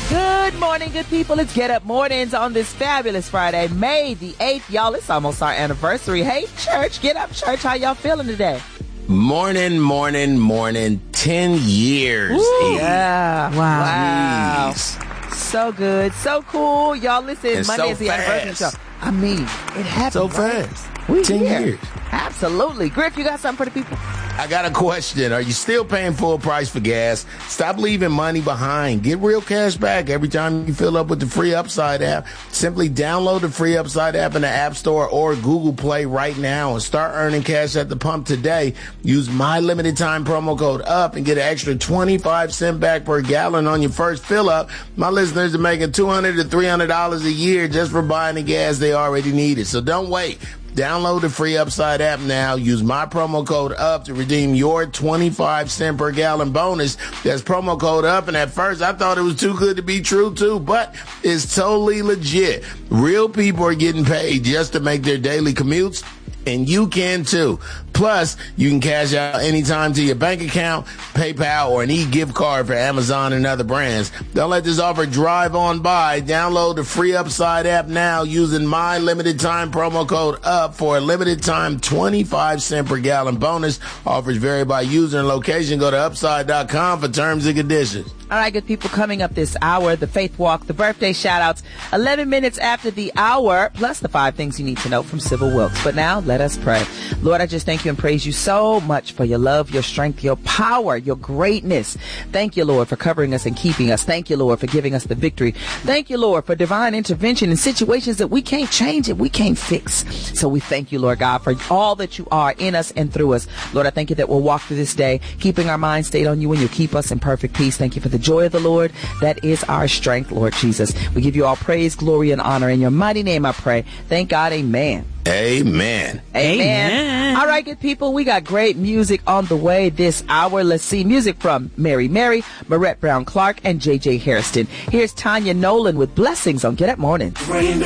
Good morning, good people. It's Get Up Mornings on this fabulous Friday, May the 8th. Y'all, it's almost our anniversary. Hey, church, get up, church. How y'all feeling today? Morning. 10 years. Ooh, yeah. Wow. Jeez. So good. So cool. Y'all, listen, And Monday so is the anniversary show. fast. I mean, it happened So right? fast. We 10 here. years. Absolutely. Griff, you got something for the people? I got a question. Are you still paying full price for gas? Stop leaving money behind. Get real cash back every time you fill up with the free Upside app. Simply download the free Upside app in the App Store or Google Play right now and start earning cash at the pump today. Use my limited time promo code UP and get an extra 25 cents back per gallon on your first fill up. My listeners are making $200 to $300 a year just for buying the gas they already needed. So don't wait. Download the free Upside app now. Use my promo code UP to redeem your 25 cent per gallon bonus. That's promo code UP. And at first, I thought it was too good to be true, too. But it's totally legit. Real people are getting paid just to make their daily commutes. And you can, too. Plus, you can cash out anytime to your bank account, PayPal, or an e-gift card for Amazon and other brands. Don't let this offer drive on by. Download the free Upside app now using my limited time promo code UP for a limited time 25 cent per gallon bonus. Offers vary by user and location. Go to upside.com for terms and conditions. All right, good people, coming up this hour, the Faith Walk, the birthday shout-outs, 11 minutes after the hour, plus the 5 things you need to know from Sybil Wilkes. But now, let us pray. Lord, I just thank you and praise you so much for your love, your strength, your power, your greatness. Thank you, Lord, for covering us and keeping us. Thank you, Lord, for giving us the victory. Thank you, Lord, for divine intervention in situations that we can't change and we can't fix. So we thank you, Lord God, for all that you are in us and through us. Lord, I thank you that we'll walk through this day, keeping our minds stayed on you, and you'll keep us in perfect peace. Thank you for the joy of the Lord. That is our strength, Lord Jesus. We give you all praise, glory, and honor. In your mighty name I pray. Thank God. Amen. Amen. Amen. All right, good people. We got great music on the way this hour. Let's see music from Mary, Marette Brown Clark, and J.J. Hairston. Here's Tanya Nolan with Blessings on Get Up Mornings.